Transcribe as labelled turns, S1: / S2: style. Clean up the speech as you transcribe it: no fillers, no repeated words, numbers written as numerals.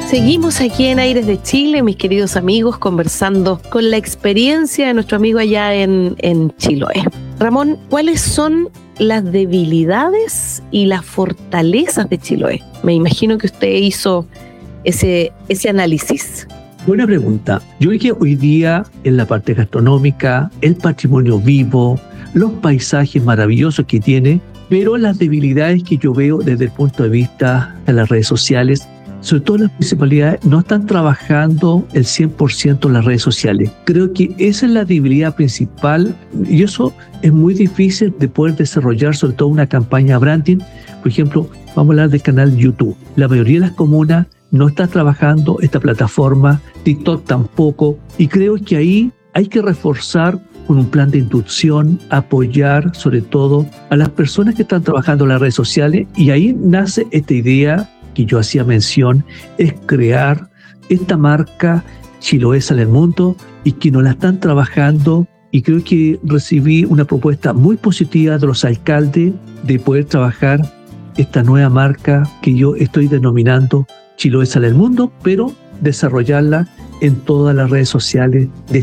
S1: Seguimos aquí en Aires de Chile, mis queridos amigos, conversando con la experiencia de nuestro amigo allá en Chiloé. Ramón, ¿cuáles son las debilidades y las fortalezas de Chiloé? Me imagino que usted hizo ese análisis.
S2: Buena pregunta. Yo creo que hoy día en la parte gastronómica, el patrimonio vivo, los paisajes maravillosos que tiene, pero las debilidades que yo veo desde el punto de vista de las redes sociales, sobre todo las municipalidades, no están trabajando el 100% en las redes sociales. Creo que esa es la debilidad principal y eso es muy difícil de poder desarrollar, sobre todo una campaña branding. Por ejemplo, vamos a hablar del canal YouTube. La mayoría de las comunas no está trabajando esta plataforma, TikTok tampoco, y creo que ahí hay que reforzar con un plan de inducción, apoyar sobre todo a las personas que están trabajando en las redes sociales, y ahí nace esta idea que yo hacía mención, es crear esta marca Chiloé Sale al Mundo y que nos la están trabajando, y creo que recibí una propuesta muy positiva de los alcaldes de poder trabajar esta nueva marca que yo estoy denominando Chiloé Sale al Mundo, pero desarrollarla en todas las redes sociales de